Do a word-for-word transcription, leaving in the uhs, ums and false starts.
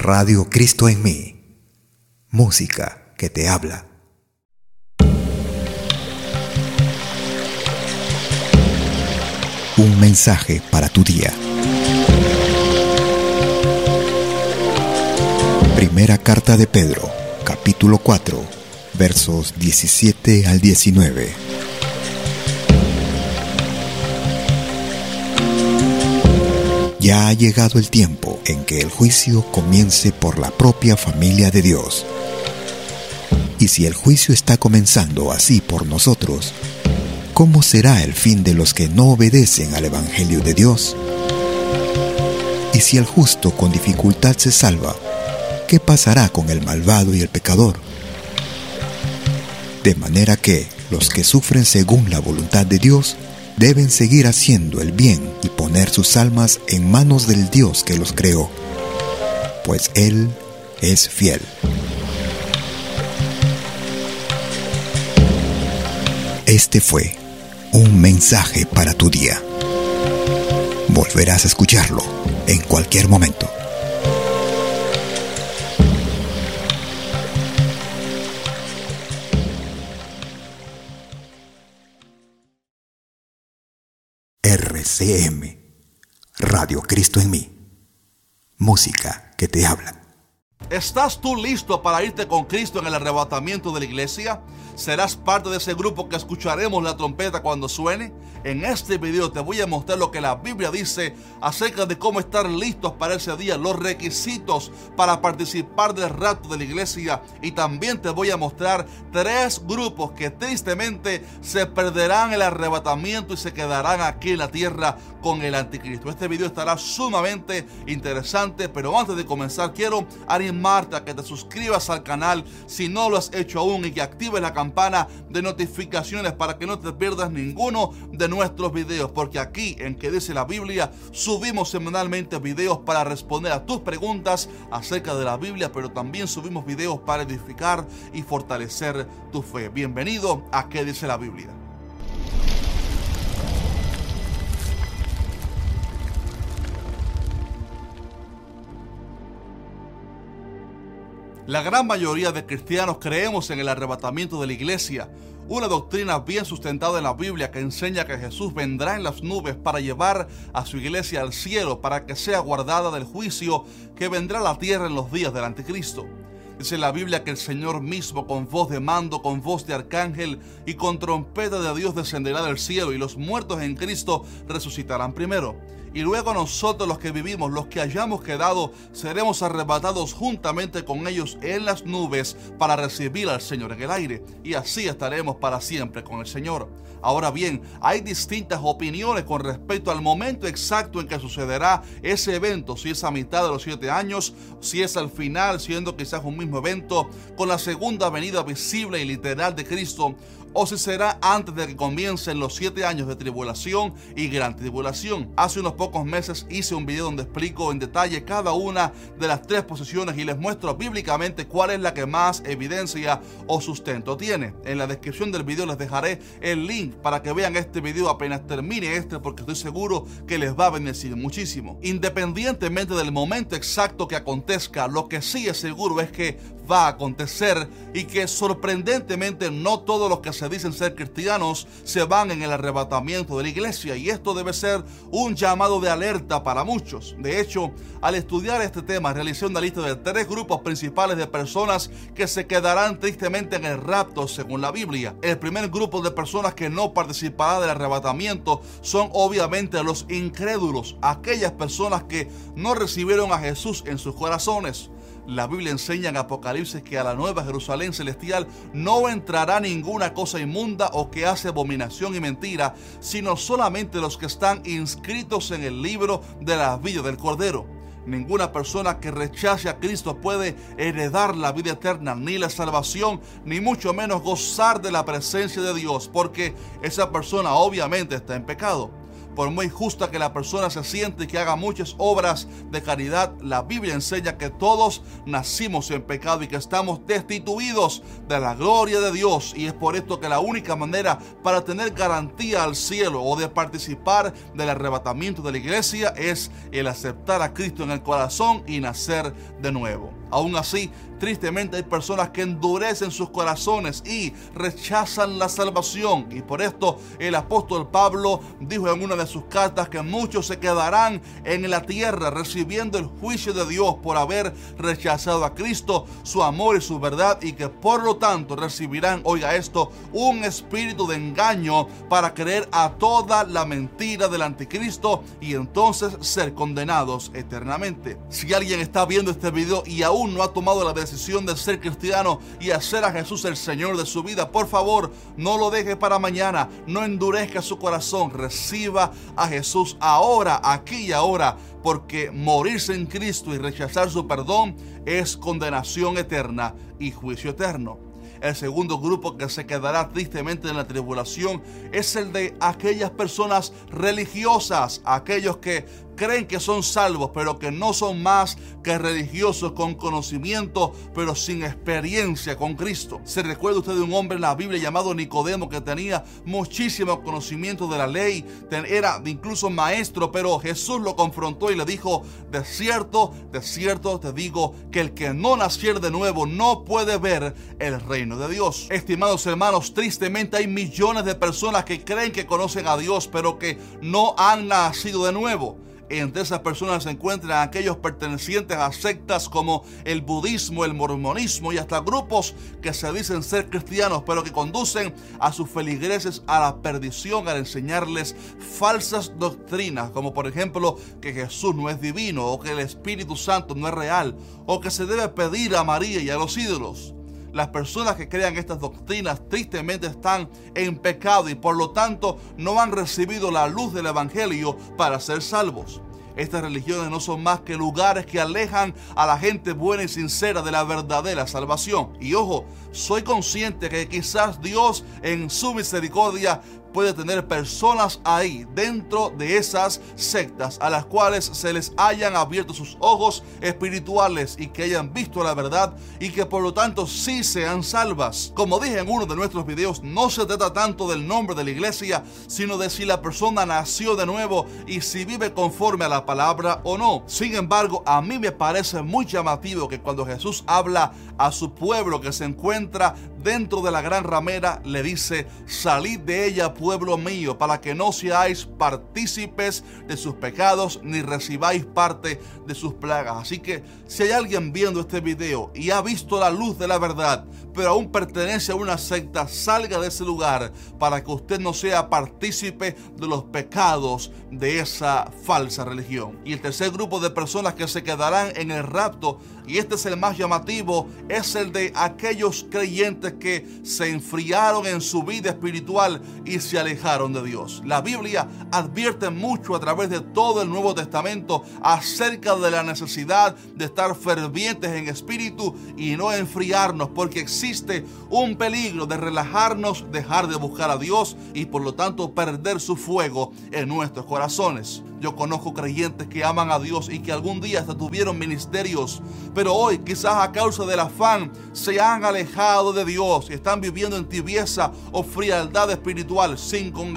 Radio Cristo en mí. Música que te habla. Un mensaje para tu día. Primera carta de Pedro, capítulo cuatro, versos diecisiete al diecinueve. Ya ha llegado el tiempo en que el juicio comience por la propia familia de Dios. Y si el juicio está comenzando así por nosotros, ¿cómo será el fin de los que no obedecen al Evangelio de Dios? Y si el justo con dificultad se salva, ¿qué pasará con el malvado y el pecador? De manera que los que sufren según la voluntad de Dios deben seguir haciendo el bien y poner sus almas en manos del Dios que los creó, pues Él es fiel. Este fue un mensaje para tu día. Volverás a escucharlo en cualquier momento. R C M, Radio Cristo en mí. Música que te habla. ¿Estás tú listo para irte con Cristo en el arrebatamiento de la iglesia? ¿Serás parte de ese grupo que escucharemos la trompeta cuando suene? En este video te voy a mostrar lo que la Biblia dice acerca de cómo estar listos para ese día, los requisitos para participar del rapto de la iglesia, y también te voy a mostrar tres grupos que tristemente se perderán el arrebatamiento y se quedarán aquí en la tierra con el anticristo. Este video estará sumamente interesante, pero antes de comenzar quiero animarte a que te suscribas al canal si no lo has hecho aún y que actives la campana de notificaciones para que no te pierdas ninguno de nuestros videos, porque aquí en Que Dice la Biblia subimos semanalmente videos para responder a tus preguntas acerca de la Biblia, pero también subimos videos para edificar y fortalecer tu fe. Bienvenido a Que Dice la Biblia. La gran mayoría de cristianos creemos en el arrebatamiento de la iglesia, una doctrina bien sustentada en la Biblia que enseña que Jesús vendrá en las nubes para llevar a su iglesia al cielo para que sea guardada del juicio que vendrá a la tierra en los días del anticristo. Dice la Biblia que el Señor mismo con voz de mando, con voz de arcángel y con trompeta de Dios descenderá del cielo, y los muertos en Cristo resucitarán primero. Y luego nosotros los que vivimos, los que hayamos quedado, seremos arrebatados juntamente con ellos en las nubes para recibir al Señor en el aire. Y así estaremos para siempre con el Señor. Ahora bien, hay distintas opiniones con respecto al momento exacto en que sucederá ese evento. Si es a mitad de los siete años, si es al final, siendo quizás un mismo evento, con la segunda venida visible y literal de Cristo, o si será antes de que comiencen los siete años de tribulación y gran tribulación. Hace unos pocos meses hice un video donde explico en detalle cada una de las tres posiciones y les muestro bíblicamente cuál es la que más evidencia o sustento tiene. En la descripción del video les dejaré el link para que vean este video apenas termine este, porque estoy seguro que les va a bendecir muchísimo. Independientemente del momento exacto que acontezca, lo que sí es seguro es que va a acontecer, y que sorprendentemente no todos los que se dicen ser cristianos se van en el arrebatamiento de la iglesia, y esto debe ser un llamado de alerta para muchos. De hecho, al estudiar este tema realicé una lista de tres grupos principales de personas que se quedarán tristemente en el rapto según la Biblia. El primer grupo de personas que no participará del arrebatamiento son obviamente los incrédulos, aquellas personas que no recibieron a Jesús en sus corazones. La Biblia enseña en Apocalipsis que a la nueva Jerusalén celestial no entrará ninguna cosa inmunda o que hace abominación y mentira, sino solamente los que están inscritos en el libro de la vida del Cordero. Ninguna persona que rechace a Cristo puede heredar la vida eterna, ni la salvación, ni mucho menos gozar de la presencia de Dios, porque esa persona obviamente está en pecado. por muy justa que la persona se siente y que haga muchas obras de caridad, la Biblia enseña que todos nacimos en pecado y que estamos destituidos de la gloria de Dios, y es por esto que la única manera para tener garantía al cielo o de participar del arrebatamiento de la iglesia es el aceptar a Cristo en el corazón y nacer de nuevo. Aún así, tristemente hay personas que endurecen sus corazones y rechazan la salvación, y por esto el apóstol Pablo dijo en una de sus cartas que muchos se quedarán en la tierra recibiendo el juicio de Dios por haber rechazado a Cristo, su amor y su verdad, y que por lo tanto recibirán, oiga esto, un espíritu de engaño para creer a toda la mentira del anticristo y entonces ser condenados eternamente. Si alguien está viendo este video y aún no ha tomado la decisión de ser cristiano y hacer a Jesús el Señor de su vida, por favor, no lo deje para mañana, no endurezca su corazón, reciba a Jesús ahora, aquí y ahora, porque morirse en Cristo y rechazar su perdón es condenación eterna y juicio eterno. El segundo grupo que se quedará tristemente en la tribulación es el de aquellas personas religiosas, aquellos que creen que son salvos, pero que no son más que religiosos con conocimiento, pero sin experiencia con Cristo. ¿Se recuerda usted de un hombre en la Biblia llamado Nicodemo que tenía muchísimo conocimiento de la ley? Era incluso maestro, pero Jesús lo confrontó y le dijo: de cierto, de cierto te digo que el que no naciere de nuevo no puede ver el reino de Dios. Estimados hermanos, tristemente hay millones de personas que creen que conocen a Dios, pero que no han nacido de nuevo. Entre esas personas se encuentran aquellos pertenecientes a sectas como el budismo, el mormonismo y hasta grupos que se dicen ser cristianos, pero que conducen a sus feligreses a la perdición al enseñarles falsas doctrinas, como por ejemplo que Jesús no es divino, o que el Espíritu Santo no es real, o que se debe pedir a María y a los ídolos. Las personas que crean estas doctrinas tristemente están en pecado y por lo tanto no han recibido la luz del Evangelio para ser salvos. Estas religiones no son más que lugares que alejan a la gente buena y sincera de la verdadera salvación. Y ojo, soy consciente que quizás Dios en su misericordia puede tener personas ahí dentro de esas sectas a las cuales se les hayan abierto sus ojos espirituales y que hayan visto la verdad y que por lo tanto sí sean salvas. Como dije en uno de nuestros videos, no se trata tanto del nombre de la iglesia, sino de si la persona nació de nuevo y si vive conforme a la palabra o no. Sin embargo, a mí me parece muy llamativo que cuando Jesús habla a su pueblo que se encuentra dentro de la gran ramera, le dice: salid de ella, pueblo mío, para que no seáis partícipes de sus pecados ni recibáis parte de sus plagas. Así que si hay alguien viendo este video y ha visto la luz de la verdad, pero aún pertenece a una secta, salga de ese lugar para que usted no sea partícipe de los pecados de esa falsa religión. Y el tercer grupo de personas que se quedarán en el rapto, y este es el más llamativo, es el de aquellos creyentes que se enfriaron en su vida espiritual y se alejaron de Dios. La Biblia advierte mucho a través de todo el Nuevo Testamento acerca de la necesidad de estar fervientes en espíritu y no enfriarnos, porque existe un peligro de relajarnos, dejar de buscar a Dios y por lo tanto perder su fuego en nuestros corazones. Yo conozco creyentes que aman a Dios y que algún día hasta tuvieron ministerios, pero hoy quizás a causa del afán se han alejado de Dios y están viviendo en tibieza o frialdad espiritual sin congregar